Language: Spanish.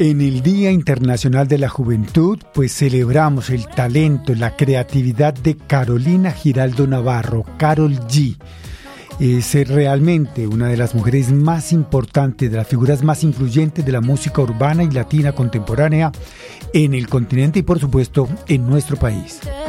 En el Día Internacional de la Juventud, pues celebramos el talento, la creatividad de Carolina Giraldo Navarro, Karol G. Es realmente una de las mujeres más importantes, de las figuras más influyentes de la música urbana y latina contemporánea en el continente y por supuesto en nuestro país.